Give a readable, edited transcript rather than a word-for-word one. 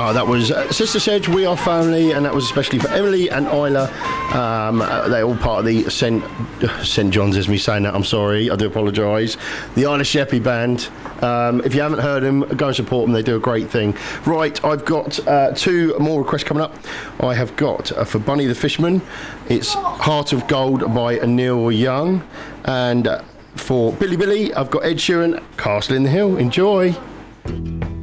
That was Sister Sedge, We Are Family, and that was especially for Emily and Isla. They're all part of the St John's, is me saying that, I'm sorry, I do apologise. The Isla Sheppey Band. If you haven't heard them, go and support them, they do a great thing. Right, I've got 2 more requests coming up. I have got, for Bunny the Fisherman, it's Heart of Gold by Neil Young. And for Billy Billy, I've got Ed Sheeran, Castle in the Hill. Enjoy.